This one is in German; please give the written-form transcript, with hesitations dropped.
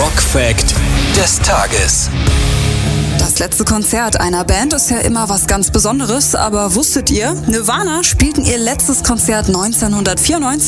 Rock-Fact des Tages. Das letzte Konzert einer Band ist ja immer was ganz Besonderes, aber wusstet ihr, Nirvana spielten ihr letztes Konzert 1994?